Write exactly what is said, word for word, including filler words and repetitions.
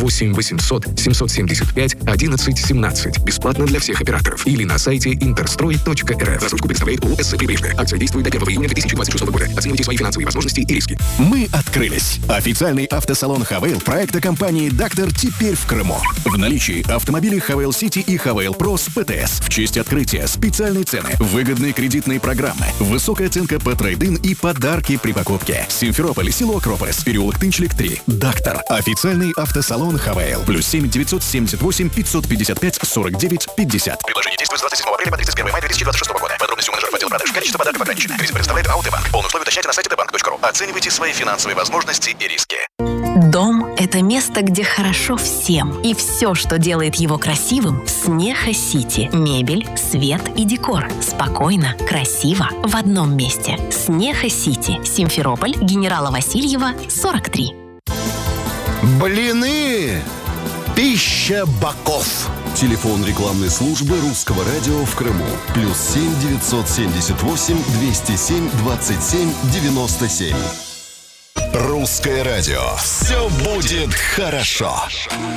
восемь восемьсот семьсот семьдесят пять одиннадцать семнадцать. Бесплатно для всех операторов. Или на сайте интерстрой точка эр эф. Рассрочку представляет ООО «СЦ Прибрежная». Акция действует до первого июня две тысячи двадцать шестого года. Оценивайте свои финансовые возможности и риски. Мы открылись. Официальный автосалон «Хавейл» проекта компании «Дактор» теперь в Крыму. В наличии автомобили «Хавейл Сити» и «Хавейл Про» с ПТС. В честь открытия специальные цены, выгодные кредитные программы, высокая оценка по трейд-ин и подарки при покупке. Симферополь, село Акрополис, переулок Тынчлик, три. «Дактор». Официальный автосалон «Хавейл». Плюс семь девятьсот семьдесят восемь пятьсот пятьдесят пять сорок девять пятьдесят. Предложение действует с двадцать седьмого апреля по тридцать первого мая две тысячи двадцать шестого года. Подробности у менеджеров отдела продаж. Количество подарков ограничено. Риск представляет АО «Т-банк». Полные условия уточняйте на сайте т банк точка ру. Оценивайте свои финансовые возможности и риски. Дом – это место, где хорошо всем. И все, что делает его красивым – Снеха Сити. Мебель, свет и декор. Спокойно, красиво, в одном месте. Снеха Сити. Симферополь, Генерала Васильева, сорок три. Блины! Пища боков. Телефон рекламной службы Русского радио в Крыму. Плюс семь девятьсот семьдесят восемь двести семь двадцать семь девяносто семь. Русское радио. Все будет хорошо.